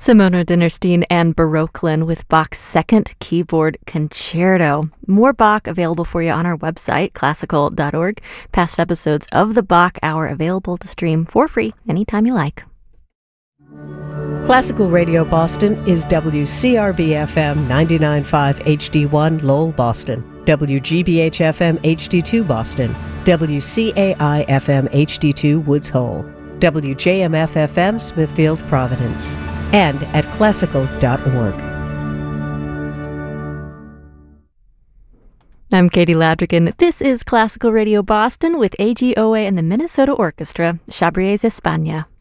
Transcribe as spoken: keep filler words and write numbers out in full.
Simona Dinnerstein and Baroquelin with Bach's Second Keyboard Concerto. More Bach available for you on our website, classical dot org. Past episodes of the Bach Hour available to stream for free anytime you like. Classical Radio Boston is W C R B F M ninety-nine point five H D one Lowell, Boston, W G B H F M H D two Boston, W C A I F M H D two Woods Hole, W J M F F M Smithfield, Providence, and at classical dot org. I'm Katie Ladrigan. This is Classical Radio Boston with A G O A and the Minnesota Orchestra, Chabriers España.